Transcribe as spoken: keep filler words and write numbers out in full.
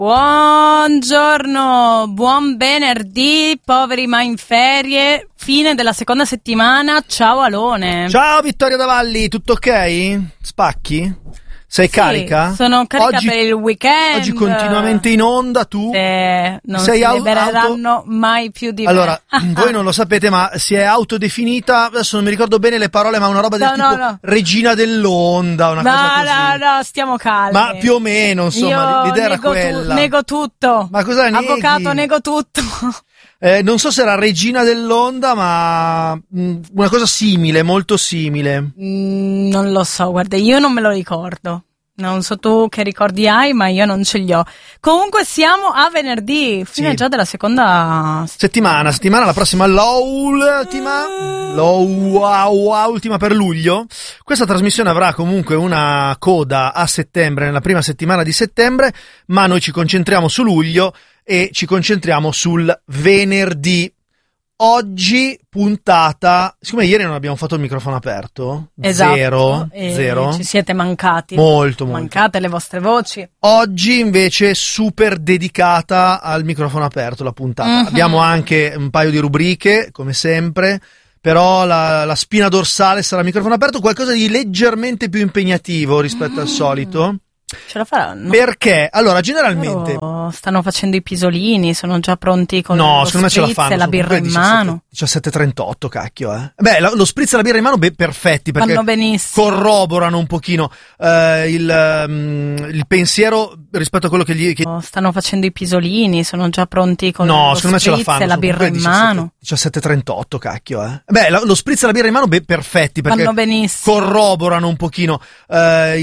Buongiorno, buon venerdì, poveri ma in ferie, fine della seconda settimana, ciao Alone. Ciao Vittoria Davalli, tutto ok? Spacchi? Sei sì, carica? Sono carica oggi, per il weekend. Oggi continuamente in onda, tu? Eh, non sei si au- libereranno auto... mai più di allora, me. Allora, voi non lo sapete, ma si è autodefinita, adesso non mi ricordo bene le parole, ma una roba del no, tipo no, no. regina dell'onda, una no, cosa così. No, no, stiamo calmi. Ma più o meno, insomma, Io l'idea era nego quella. Tu, nego tutto. Ma cosa neghi? Avvocato, nego tutto. Eh, non so se era regina dell'onda, ma mh, una cosa simile, molto simile. Mm, non lo so, guarda, io non me lo ricordo. Non so tu che ricordi hai, ma io non ce li ho. Comunque siamo a venerdì, fine sì. già della seconda settimana. Settimana, la prossima l'ultima, l'ultima per luglio. Questa trasmissione avrà comunque una coda a settembre, nella prima settimana di settembre, ma noi ci concentriamo su luglio e ci concentriamo sul venerdì. Oggi puntata, siccome ieri non abbiamo fatto il microfono aperto, esatto, zero, e zero. Ci siete mancati. Molto, molto. Mancate le vostre voci. Oggi invece super dedicata al microfono aperto la puntata. Mm-hmm. Abbiamo anche un paio di rubriche, come sempre, però la, la spina dorsale sarà microfono aperto, qualcosa di leggermente più impegnativo rispetto mm. al solito. Ce la faranno? Perché? Allora, generalmente loro stanno facendo i pisolini, sono già pronti con no, lo secondo me ce la fanno, e la birra in mano. diciassette e trentotto, cacchio, eh. Beh, lo spritz e la birra in mano, beh, perfetti, perché vanno benissimo. Corroborano un pochino eh, il, um, il pensiero rispetto a quello che gli... Che... Stanno facendo i pisolini, sono già pronti con no, lo secondo me ce la fanno, e la birra in mano. diciassette e trentotto, cacchio, eh. Beh, lo spritz e la birra in mano, beh, perfetti, perché vanno benissimo. corroborano un pochino eh,